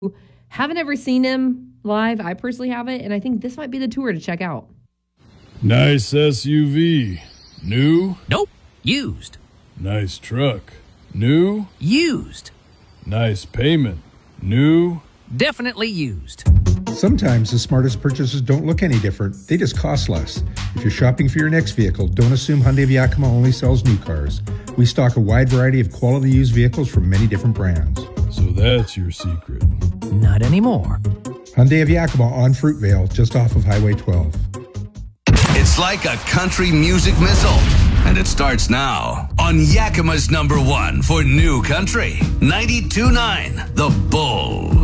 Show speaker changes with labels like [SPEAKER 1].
[SPEAKER 1] Haven't ever seen him live. I personally haven't, and I think this might be the tour to check out.
[SPEAKER 2] Nice SUV. New?
[SPEAKER 3] Nope. Used.
[SPEAKER 2] Nice truck. New?
[SPEAKER 3] Used.
[SPEAKER 2] Nice payment. New?
[SPEAKER 3] Definitely used.
[SPEAKER 4] Sometimes the smartest purchases don't look any different. They just cost less. If you're shopping for your next vehicle, don't assume Hyundai of Yakima only sells new cars. We stock a wide variety of quality used vehicles from many different brands.
[SPEAKER 2] So that's your secret.
[SPEAKER 3] Not anymore.
[SPEAKER 4] Hyundai of Yakima on Fruitvale, just off of Highway 12.
[SPEAKER 5] It's like a country music missile, and it starts now on Yakima's #1 for new country, 92.9 The Bull.